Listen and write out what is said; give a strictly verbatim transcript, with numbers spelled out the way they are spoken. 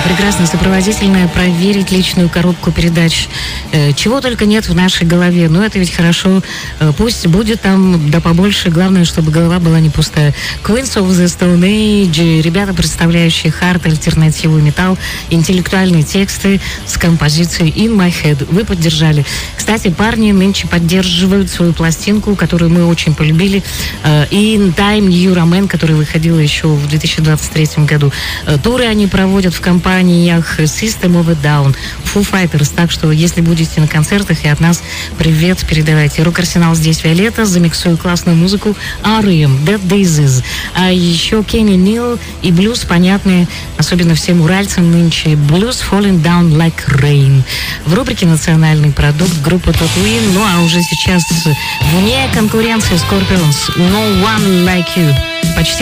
прекрасная сопроводительная, проверить личную коробку передач. Чего только нет в нашей голове, но это ведь хорошо. Пусть будет там да побольше, главное, чтобы голова была не пустая. Queens of the Stone Age, ребята, представляющие хард, альтернативу, металл, интеллектуальные тексты с композицией In My Head. Вы поддержали. Кстати, парни нынче поддерживают свою пластинку, которую мы очень полюбили, In Time New Roman, которая выходила еще в две тысячи двадцать третьем году. Туры они проводят в компаниях System of a Down, Foo Fighters, так что если будете на концертах, и от нас привет передавайте. Рок-арсенал здесь Виолетта, замиксую классную музыку ар и эм, Dead Daisies, а еще Кенни Нил и блюз, понятные, особенно всем уральцам нынче, Blues Falling Down Like Rain. В рубрике «Национальный продукт» группы Tatooine, ну а уже сейчас вне конкуренции Scorpions, No One Like You. Почти